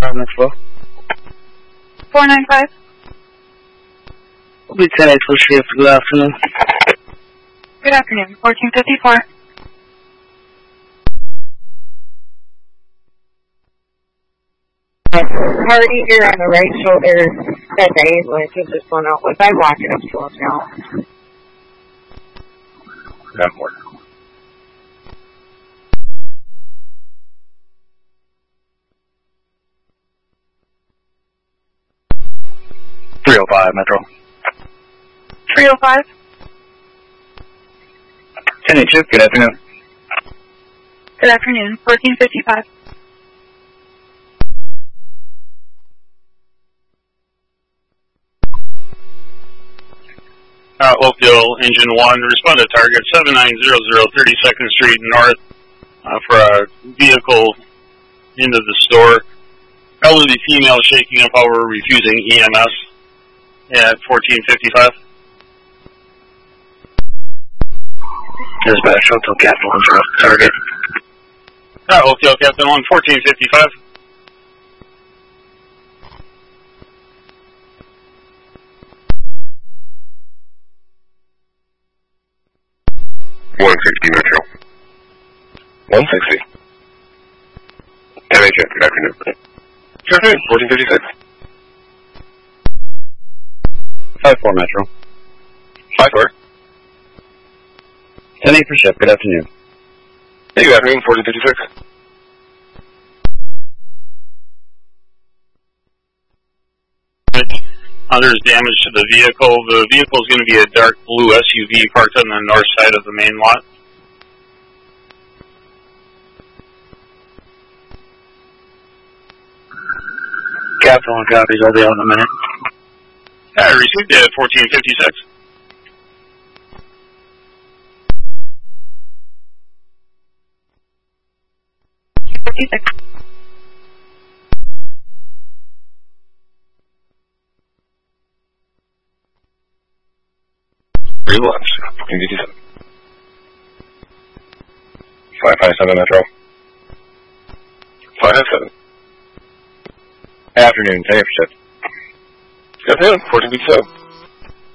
next floor. 495. Will be 10-8 for shift. Good afternoon. Good afternoon. 1454. Party here on the right shoulder today, like it just went out with I walk it up to us now. That more. Metro. 305. 10-8 shift, good afternoon. Good afternoon. 1455. Oakdale Engine 1, respond to target 7900 32nd Street North for a vehicle into the store. Elderly female shaking up while we're refusing EMS at 1455. Dispatch, Oakdale Captain 1 for target. Oakdale Captain 1, 1455. Metro. 160. 10-8 shift, good afternoon. Good afternoon, 1456. 5-4 Metro. 5-4. 10-8 for shift, good afternoon. Hey, good afternoon, 1456. There's damage to the vehicle. The vehicle is going to be a dark blue SUV parked on the north side of the main lot. Captain 1 copies. I'll be out in a minute. I received it at 1456. Relaunch, 1457. 557 Metro. 557. Afternoon, 10-8 shift. Good afternoon, 1457.